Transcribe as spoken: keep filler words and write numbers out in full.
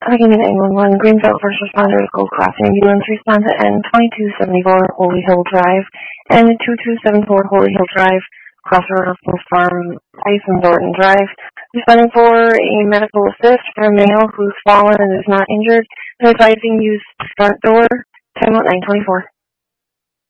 Allegheny nine one one, Greenbelt first responders, Gold Cross ambulance, respond to N twenty-two seventy-four Holy Hill Drive and twenty-two seventy-four Holy Hill Drive, crossover of Post Farm Ice and Thornton Drive. Responding for a medical assist for a male who's fallen and is not injured, and advising use front door, time out nine twenty-four.